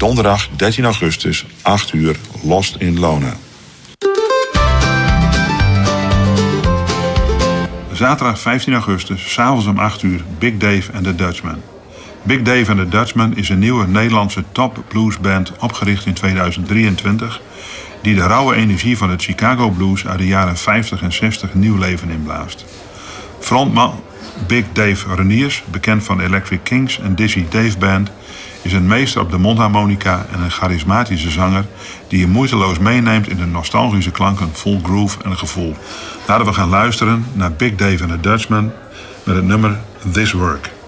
Donderdag 13 augustus, 8 uur, Lost in Lona. Zaterdag 15 augustus, 's avonds om 8 uur, Big Dave and the Dutchman. Big Dave and the Dutchman is een nieuwe Nederlandse top bluesband opgericht in 2023... die de rauwe energie van het Chicago blues uit de jaren 50 en 60 nieuw leven inblaast. Frontman Big Dave Reniers, bekend van Electric Kings en Dizzy Dave Band, is een meester op de mondharmonica en een charismatische zanger die je moeiteloos meeneemt in de nostalgische klanken vol groove en gevoel. Laten we gaan luisteren naar Big Dave and the Dutchman met het nummer This Work.